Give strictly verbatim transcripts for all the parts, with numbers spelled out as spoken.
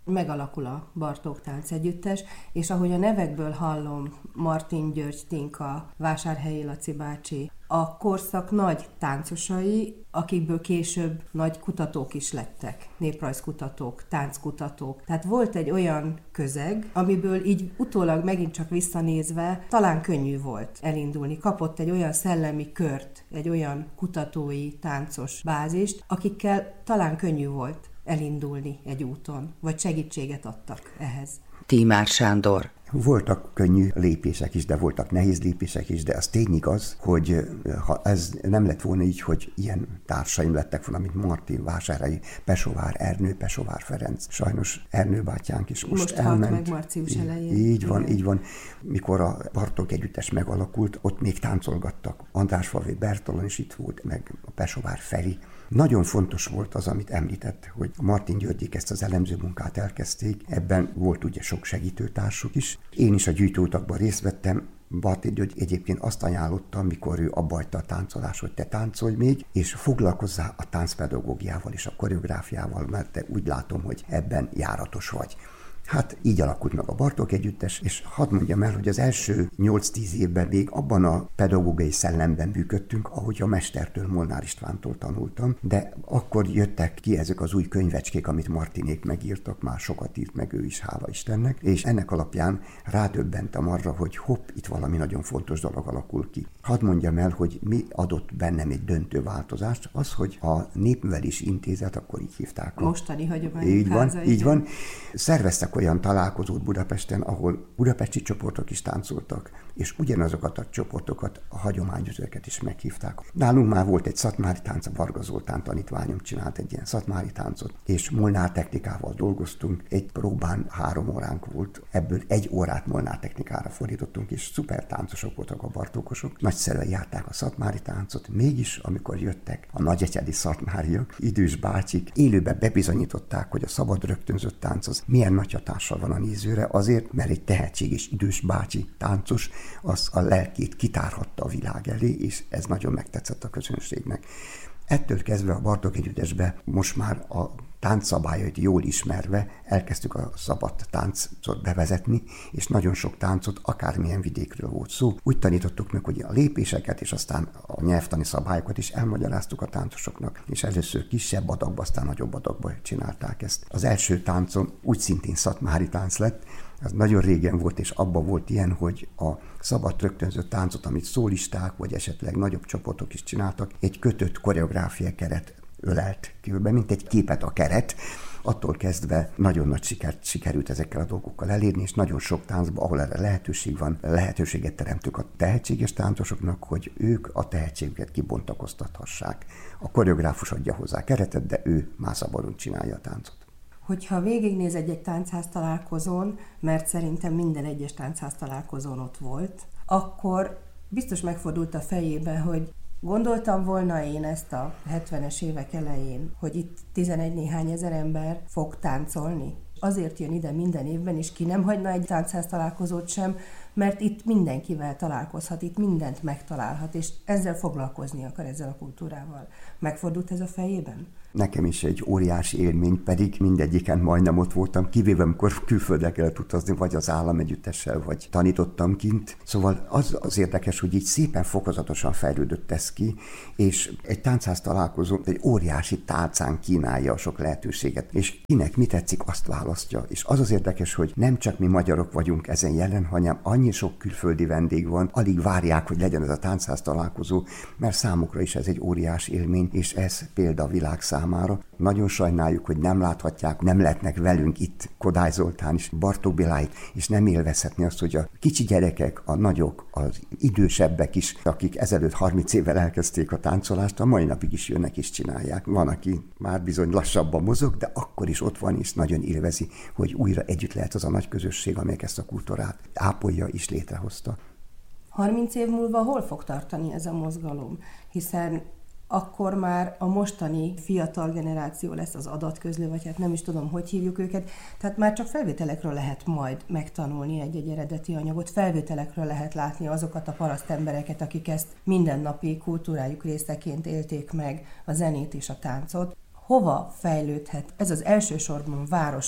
megalakul a Bartók Táncegyüttes, és ahogy a nevekből hallom, Martin György Tinka, Vásárhelyi Laci bácsi, a korszak nagy táncosai, akikből később nagy kutatók is lettek, néprajzkutatók, tánckutatók. Tehát volt egy olyan közeg, amiből így utólag megint csak visszanézve talán könnyű volt elindulni. Kapott egy olyan szellemi kört, egy olyan kutatói, táncos bázist, akikkel talán könnyű volt elindulni egy úton, vagy segítséget adtak ehhez. Tímár Sándor. Voltak könnyű lépések is, de voltak nehéz lépések is, de az tény igaz, hogy ha ez nem lett volna így, hogy ilyen társaim lettek volna, mint Martin, Vásárhelyi, Pesovár Ernő, Pesovár Ferenc. Sajnos Ernő bátyánk is most, most elment. Most meg március elején. Így van, igen. Így van. Mikor a Bartók Együttes megalakult, ott még táncolgattak. Andrásfalvi Bertalan is itt volt, meg a Pesovár Feri. Nagyon fontos volt az, amit említett, hogy Martin Györgyék ezt az elemző munkát elkezdték. Ebben volt ugye sok segítőtársuk is. Én is a gyűjtőutakban részt vettem. Martin György egyébként azt ajánlotta, amikor ő abbajta a táncolás, hogy te táncolj még, és foglalkozzál a táncpedagógiával és a koreográfiával, mert te úgy látom, hogy ebben járatos vagy. Hát így alakult meg a Bartók Együttes, és hadd mondjam el, hogy az első nyolc-tíz évben még abban a pedagógiai szellemben működtünk, ahogy a mestertől, Molnár Istvántól tanultam, de akkor jöttek ki ezek az új könyvecskék, amit Martinék megírtak, már sokat írt meg ő is, hála Istennek, és ennek alapján rádöbbentem arra, hogy hopp, itt valami nagyon fontos dolog alakul ki. Hadd mondjam el, hogy mi adott bennem egy döntő változást, az, hogy a Népművelési Intézet, akkor így hívták. Mostani hagyományok Így van, háza, így van. Szerveztek olyan találkozót Budapesten, ahol budapesti csoportok is táncoltak, és ugyanazokat a csoportokat, a hagyományőrzőket is meghívták. Nálunk már volt egy szatmári tánc, a Varga Zoltán tanítványom csinált egy ilyen szatmári táncot, és Molnár technikával dolgoztunk, egy próbán három óránk volt, ebből egy órát Molnár technikára fordítottunk, és szuper táncosok voltak a bartókosok, nagyszerűen járták a szatmári táncot, mégis amikor jöttek a nagyecsedi szatmáriak, idős bácsik, élőben bebizonyították, hogy a szabad rögtönzött tánc az milyen nagy hatással van a nézőre, azért, mert egy tehetséges idős bácsi táncos, az a lelkét kitárhatta a világ elé, és ez nagyon megtetszett a közönségnek. Ettől kezdve a Bartók Együttesbe most már a táncszabályait jól ismerve elkezdtük a szabad táncot bevezetni, és nagyon sok táncot, akármilyen vidékről volt szó. Úgy tanítottuk meg, hogy a lépéseket, és aztán a nyelvtani szabályokat is elmagyaráztuk a táncosoknak, és először kisebb adagba, aztán nagyobb adagba csinálták ezt. Az első táncon úgy szintén szatmári tánc lett, ez nagyon régen volt, és abban volt ilyen, hogy a szabad rögtönzött táncot, amit szólisták, vagy esetleg nagyobb csoportok is csináltak, egy kötött koreográfia keret ölelt kívülbe, mint egy képet a keret. Attól kezdve nagyon nagy sikert sikerült ezekkel a dolgokkal elérni, és nagyon sok táncban, ahol erre lehetőség van, lehetőséget teremtük a tehetséges táncosoknak, hogy ők a tehetségüket kibontakoztathassák. A koreográfus adja hozzá keretet, de ő már szabadon csinálja a táncot. Hogyha végignéz egy-egy táncház találkozón, mert szerintem minden egyes táncház találkozón ott volt, akkor biztos megfordult a fejébe, hogy gondoltam volna én ezt a hetvenes évek elején, hogy itt tizenegy néhány ezer ember fog táncolni. Azért jön ide minden évben, és ki nem hagyna egy táncház találkozót sem, mert itt mindenkivel találkozhat, itt mindent megtalálhat, és ezzel foglalkozni akar, ezzel a kultúrával. Megfordult ez a fejében? Nekem is egy óriási élmény, pedig mindegyiken majdnem ott voltam, kivéve amikor külföldre kellett utazni, vagy az államegyüttessel, vagy tanítottam kint. Szóval az az érdekes, hogy így szépen fokozatosan fejlődött ez ki, és egy táncház találkozó egy óriási tálcán kínálja a sok lehetőséget, és kinek mi tetszik, azt választja. És az az érdekes, hogy nem csak mi magyarok vagyunk ezen jelen, hanem annyi sok külföldi vendég van, alig várják, hogy legyen ez a táncház találkozó, mert számukra is ez egy óriási élmény, és ez példa a világ számára. Nagyon sajnáljuk, hogy nem láthatják, nem lehetnek velünk itt Kodály Zoltán is, Bartók Béláit, és nem élvezhetni azt, hogy a kicsi gyerekek, a nagyok, az idősebbek is, akik ezelőtt harminc évvel elkezdték a táncolást, a mai napig is jönnek és csinálják. Van, aki már bizony lassabban mozog, de akkor is ott van, és nagyon élvezi, hogy újra együtt lehet az a nagy közösség, amelyek ezt a kultúrát ápolja és létrehozta. harminc év múlva hol fog tartani ez a mozgalom? Hiszen akkor már a mostani fiatal generáció lesz az adatközlő, vagy hát nem is tudom, hogy hívjuk őket. Tehát már csak felvételekről lehet majd megtanulni egy-egy eredeti anyagot, felvételekről lehet látni azokat a parasztembereket, akik ezt mindennapi kultúrájuk részeként élték meg, a zenét és a táncot. Hova fejlődhet ez az elsősorban városi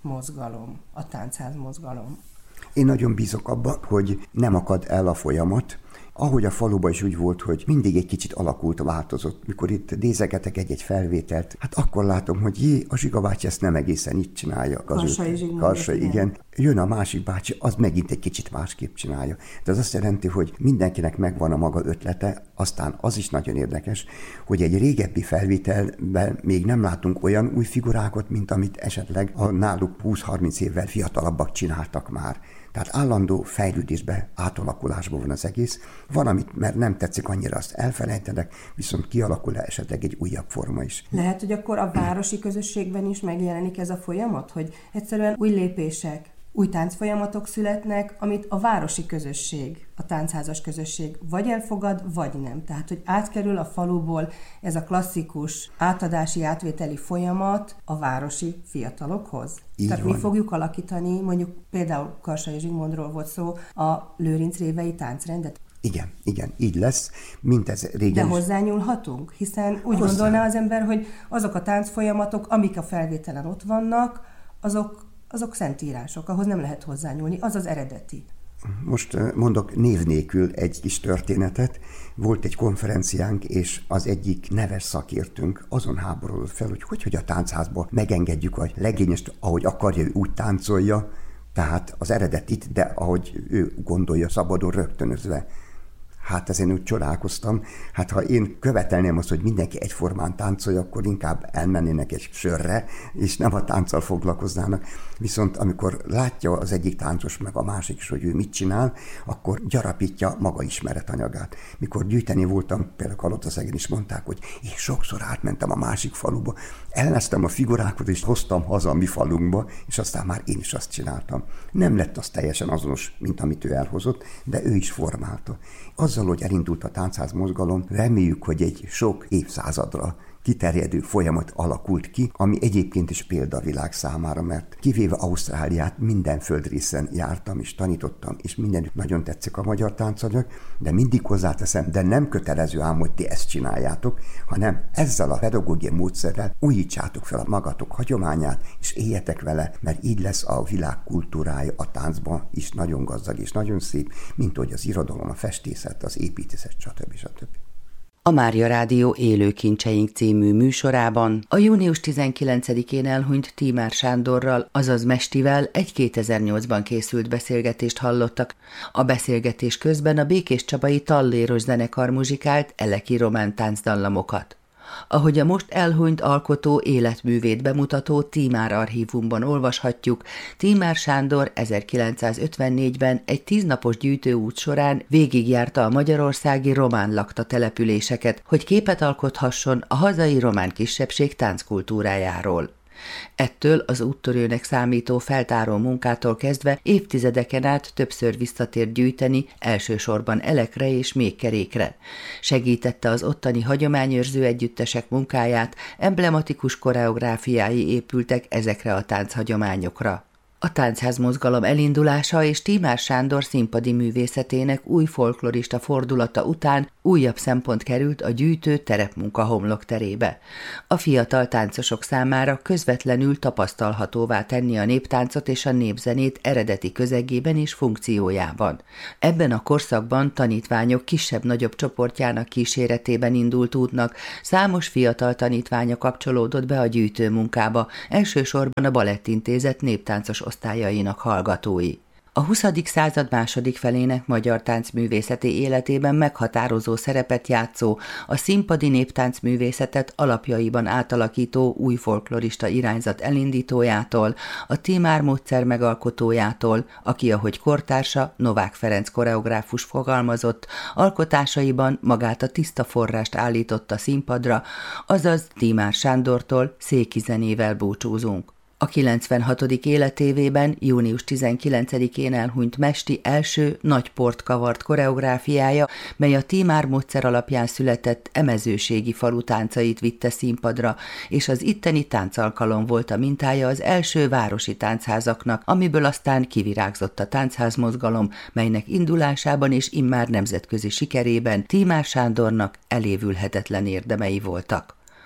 mozgalom, a táncház mozgalom? Én nagyon bízok abban, hogy nem akad el a folyamat. Ahogy a faluban is úgy volt, hogy mindig egy kicsit alakult, változott. Mikor itt nézegetek egy-egy felvételt, hát akkor látom, hogy jé, a Zsiga bácsi ezt nem egészen így csinálja. Karsai Zsigmond. Karsai, igen. Jön a másik bácsi, az megint egy kicsit másképp csinálja. De az azt jelenti, hogy mindenkinek megvan a maga ötlete, aztán az is nagyon érdekes, hogy egy régebbi felvételben még nem látunk olyan új figurákat, mint amit esetleg a náluk húsz-harminc évvel fiatalabbak csináltak már. Tehát állandó fejlődésbe, átalakulásban van az egész. Van, amit mert nem tetszik annyira, azt elfelejtenek, viszont kialakul esetleg egy újabb forma is. Lehet, hogy akkor a városi közösségben is megjelenik ez a folyamat, hogy egyszerűen új lépések, új táncfolyamatok születnek, amit a városi közösség, a táncházas közösség vagy elfogad, vagy nem. Tehát, hogy átkerül a faluból ez a klasszikus átadási, átvételi folyamat a városi fiatalokhoz. Így Tehát van. mi fogjuk alakítani, mondjuk például Karsai Zsigmondról volt szó, a Lőrinc-révei táncrendet. Igen, igen, így lesz, mint ez régen. De hozzányúlhatunk? Hiszen úgy Hozzá. gondolná az ember, hogy azok a táncfolyamatok, amik a felvételen ott vannak, azok azok szentírások, ahhoz nem lehet hozzányúlni, az az eredeti. Most mondok név nélkül egy kis történetet. Volt egy konferenciánk, és az egyik neves szakértőnk azon háborodott fel, hogy hogy, hogy a táncházba megengedjük a legényest, ahogy akarja, ő úgy táncolja, tehát az eredetit, de ahogy ő gondolja, szabadon rögtönözve. Hát ezen úgy csodálkoztam. Hát ha én követelném azt, hogy mindenki egyformán táncolja, akkor inkább elmennének egy sörre, és nem a tánccal foglalkoznának. Viszont amikor látja az egyik táncos meg a másik is, hogy ő mit csinál, akkor gyarapítja maga ismeretanyagát. Mikor gyűjteni voltam, például Kalotaszegen is mondták, hogy én sokszor átmentem a másik faluba, elneztem a figurákat, és hoztam haza a mi falunkba, és aztán már én is azt csináltam. Nem lett az teljesen azonos, mint amit ő elhozott, de ő is formálta. Azzal, hogy elindult a táncház mozgalom, reméljük, hogy egy sok évszázadra kiterjedő folyamat alakult ki, ami egyébként is példa a világ számára, mert kivéve Ausztráliát minden földrészen jártam és tanítottam, és mindenütt nagyon tetszik a magyar táncanyag, de mindig hozzáteszem, de nem kötelező ám, hogy ti ezt csináljátok, hanem ezzel a pedagógiai módszerrel újítsátok fel a magatok hagyományát, és éljetek vele, mert így lesz a világ kultúrája a táncban is nagyon gazdag és nagyon szép, mint hogy az irodalom, a festészet, az építészet, stb. stb. A Mária Rádió Élő Kincseink című műsorában a június tizenkilencedikén elhunyt Tímár Sándorral, azaz Mestivel egy kétezer-nyolcban készült beszélgetést hallottak. A beszélgetés közben a békéscsabai Talléros zenekar muzsikált eleki román táncdallamokat. Ahogy a most elhunyt alkotó életművét bemutató Tímár archívumban olvashatjuk, Tímár Sándor ezerkilencszázötvennégyben egy tíznapos gyűjtőút során végigjárta a magyarországi román lakta településeket, hogy képet alkothasson a hazai román kisebbség tánckultúrájáról. Ettől az úttörőnek számító feltáró munkától kezdve évtizedeken át többször visszatért gyűjteni, elsősorban elekre és méhkerékre. Segítette az ottani hagyományőrző együttesek munkáját, emblematikus koreográfiái épültek ezekre a tánchagyományokra. A táncház mozgalom elindulása és Tímár Sándor színpadi művészetének új folklorista fordulata után újabb szempont került a gyűjtő terepmunka homlokterébe. A fiatal táncosok számára közvetlenül tapasztalhatóvá tenni a néptáncot és a népzenét eredeti közegében és funkciójában. Ebben a korszakban tanítványok kisebb-nagyobb csoportjának kíséretében indult útnak, számos fiatal tanítványa kapcsolódott be a gyűjtő munkába, elsősorban a Balettintézet néptáncos osztályainak hallgatói. A huszadik század második felének magyar táncművészeti életében meghatározó szerepet játszó, a színpadi néptáncművészetet alapjaiban átalakító új folklorista irányzat elindítójától, a Tímár módszer megalkotójától, aki, ahogy kortársa, Novák Ferenc koreográfus fogalmazott, alkotásaiban magát a tiszta forrást állította színpadra, azaz Tímár Sándortól széki zenével búcsúzunk. A kilencvenhatodik életévében június tizenkilencedikén elhunyt Mesti első nagy port kavart koreográfiája, mely a Tímár módszer alapján született emezőségi falu táncait vitte színpadra, és az itteni táncalkalom volt a mintája az első városi táncházaknak, amiből aztán kivirágzott a táncházmozgalom, melynek indulásában és immár nemzetközi sikerében Tímár Sándornak elévülhetetlen érdemei voltak.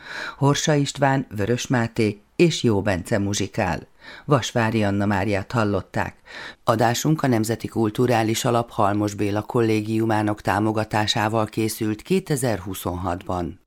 Horsa István, Vörös Máté és Jó Bence muzsikál. Vasvári Anna Máriát hallották. Adásunk a Nemzeti Kulturális Alap Halmos Béla Kollégiumának támogatásával készült kétezer-huszonhatban.